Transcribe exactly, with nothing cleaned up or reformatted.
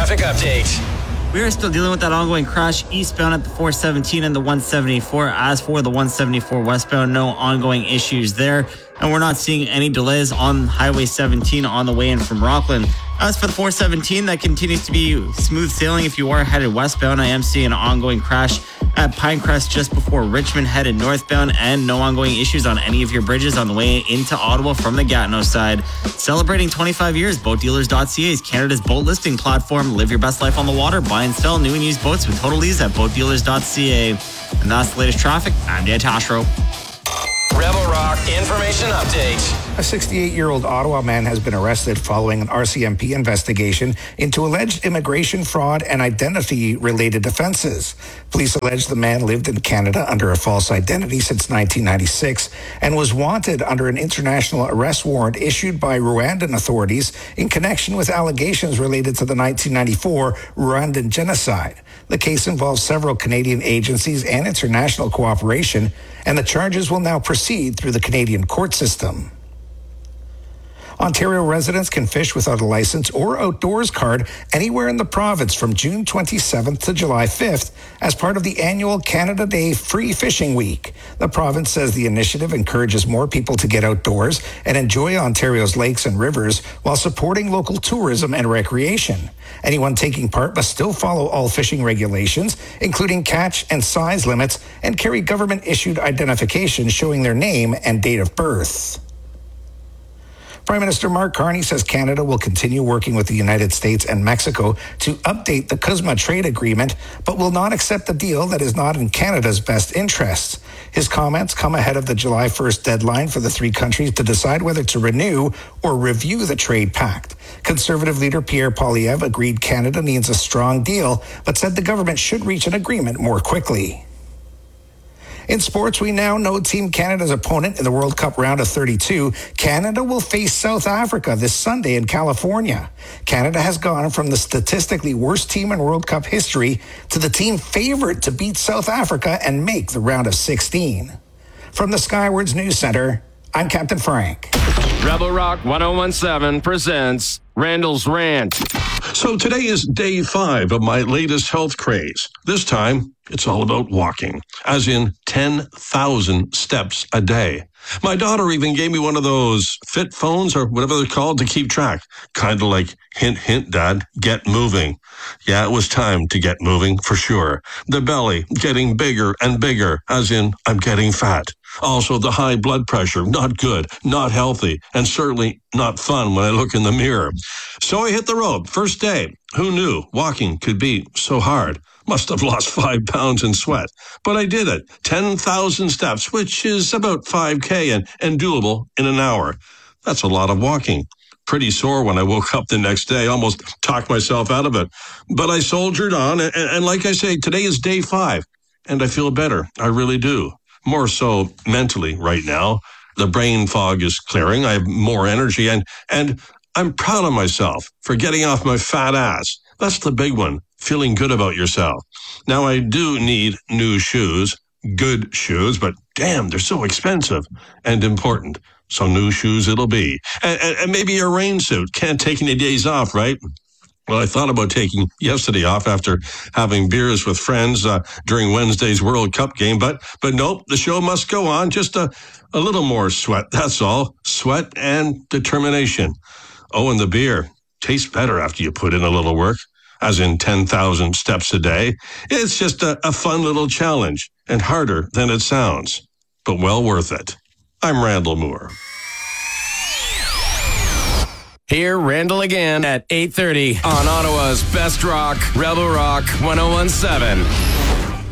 traffic update. We are still dealing with that ongoing crash eastbound at the four seventeen and the one seventy-four. As for the one seventy-four westbound, no ongoing issues there. And we're not seeing any delays on Highway seventeen on the way in from Rockland. As for the four seventeen, that continues to be smooth sailing if you are headed westbound. I am seeing an ongoing crash at Pinecrest just before Richmond headed northbound, and no ongoing issues on any of your bridges on the way into Ottawa from the Gatineau side. Celebrating twenty-five years, boat dealers dot c a is Canada's boat listing platform. Live your best life on the water. Buy and sell new and used boats with total ease at boat dealers dot c a. And that's the latest traffic. I'm Dan Tashro. Rebel Rock Information Update. A sixty-eight-year-old Ottawa man has been arrested following an R C M P investigation into alleged immigration fraud and identity-related offenses. Police allege the man lived in Canada under a false identity since nineteen ninety-six and was wanted under an international arrest warrant issued by Rwandan authorities in connection with allegations related to the nineteen ninety-four Rwandan genocide. The case involves several Canadian agencies and international cooperation, and the charges will now proceed through the Canadian court system. Ontario residents can fish without a license or outdoors card anywhere in the province from June twenty-seventh to July fifth as part of the annual Canada Day Free Fishing Week. The province says the initiative encourages more people to get outdoors and enjoy Ontario's lakes and rivers while supporting local tourism and recreation. Anyone taking part must still follow all fishing regulations, including catch and size limits, and carry government-issued identification showing their name and date of birth. Prime Minister Mark Carney says Canada will continue working with the United States and Mexico to update the CUSMA trade agreement, but will not accept a deal that is not in Canada's best interests. His comments come ahead of the July first deadline for the three countries to decide whether to renew or review the trade pact. Conservative leader Pierre Poilievre agreed Canada needs a strong deal, but said the government should reach an agreement more quickly. In sports, we now know Team Canada's opponent in the World Cup round of thirty-two. Canada will face South Africa this Sunday in California. Canada has gone from the statistically worst team in World Cup history to the team favored to beat South Africa and make the round of sixteen. From the Skywards News Center, I'm Captain Frank. Rebel Rock ten seventeen presents Randall's Rant. So today is day five of my latest health craze. This time, it's all about walking, as in ten thousand steps a day. My daughter even gave me one of those fit phones or whatever they're called to keep track. Kind of like, hint, hint, Dad, get moving. Yeah, it was time to get moving, for sure. The belly getting bigger and bigger, as in, I'm getting fat. Also, the high blood pressure, not good, not healthy, and certainly not fun when I look in the mirror. So I hit the road. First day. Who knew walking could be so hard? Must have lost five pounds in sweat. But I did it. ten thousand steps, which is about five K and, and doable in an hour. That's a lot of walking. Pretty sore when I woke up the next day. Almost talked myself out of it. But I soldiered on, and, and like I say, today is day five. And I feel better. I really do. More so mentally right now. The brain fog is clearing. I have more energy, and, and I'm proud of myself for getting off my fat ass. That's the big one, feeling good about yourself. Now, I do need new shoes, good shoes, but damn, they're so expensive and important. So new shoes it'll be. And, and, and maybe a rain suit. Can't take any days off, right? Well, I thought about taking yesterday off after having beers with friends uh, during Wednesday's World Cup game, but but nope, the show must go on. Just a, a little more sweat, that's all. Sweat and determination. Oh, and the beer tastes better after you put in a little work, as in ten thousand steps a day. It's just a, a fun little challenge, and harder than it sounds, but well worth it. I'm Randall Moore. Hear Randall again at eight thirty on Ottawa's Best Rock, Rebel Rock ten seventeen.